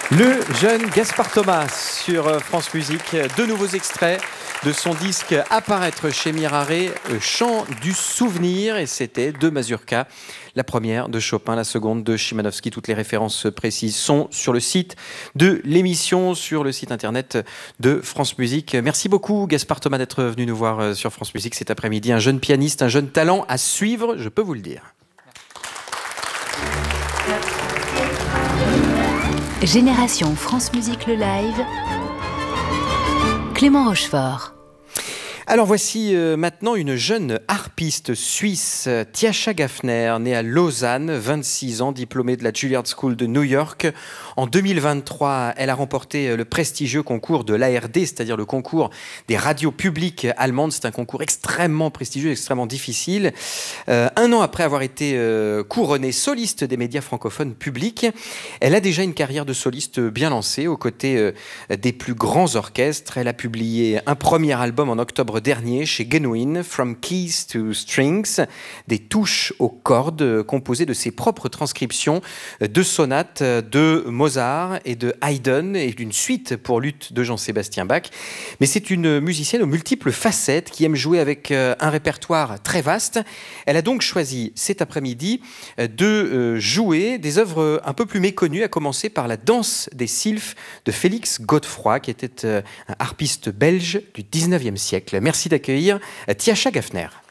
Le jeune Gaspard Thomas sur France Musique, deux nouveaux extraits de son disque à paraître chez Miraré, Chant du souvenir, et c'était deux mazurkas. La première de Chopin, la seconde de Chimanovski. Toutes les références précises sont sur le site de l'émission, sur le site internet de France Musique. Merci beaucoup Gaspard Thomas d'être venu nous voir sur France Musique cet après-midi. Un jeune pianiste, un jeune talent à suivre, je peux vous le dire. Génération France Musique le live, Clément Rochefort. Alors voici maintenant une jeune harpiste suisse, Tiascha Gaffner, née à Lausanne, 26 ans, diplômée de la Juilliard School de New York. En 2023, elle a remporté le prestigieux concours de l'ARD, c'est-à-dire le concours des radios publiques allemandes. C'est un concours extrêmement prestigieux, extrêmement difficile. Un an après avoir été couronnée soliste des médias francophones publics, elle a déjà une carrière de soliste bien lancée aux côtés des plus grands orchestres. Elle a publié un premier album en octobre dernier chez Genuine, From Keys to Strings, des touches aux cordes composées de ses propres transcriptions de sonates de Mozart et de Haydn et d'une suite pour luth de Jean-Sébastien Bach. Mais c'est une musicienne aux multiples facettes qui aime jouer avec un répertoire très vaste. Elle a donc choisi cet après-midi de jouer des œuvres un peu plus méconnues, à commencer par la danse des sylphes de Félix Godefroy, qui était un harpiste belge du 19e siècle. Merci d'accueillir Tiascha Gaffner.